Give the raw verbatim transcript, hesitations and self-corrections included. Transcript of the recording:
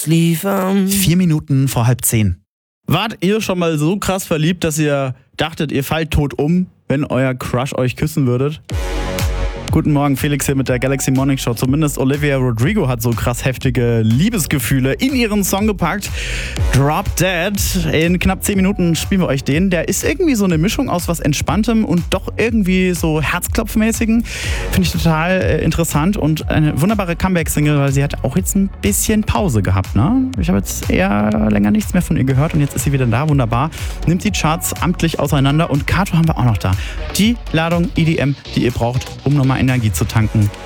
ausliefern. Vier Minuten vor halb zehn. Wart ihr schon mal so krass verliebt, dass ihr dachtet, ihr fallt tot um, wenn euer Crush euch küssen würdet? Guten Morgen, Felix hier mit der Galaxy Morning Show. Zumindest Olivia Rodrigo hat so krass heftige Liebesgefühle in ihren Song gepackt. Drop Dead. In knapp zehn Minuten spielen wir euch den. Der ist irgendwie so eine Mischung aus was Entspanntem und doch irgendwie so Herzklopfmäßigen. Finde ich total äh, interessant und eine wunderbare Comeback-Single, weil sie hat auch jetzt ein bisschen Pause gehabt. Ne? Ich habe jetzt eher länger nichts mehr von ihr gehört und jetzt ist sie wieder da. Wunderbar. Nimmt die Charts amtlich auseinander und Kato haben wir auch noch da. Die Ladung E D M, die ihr braucht, um nochmal Energie zu tanken.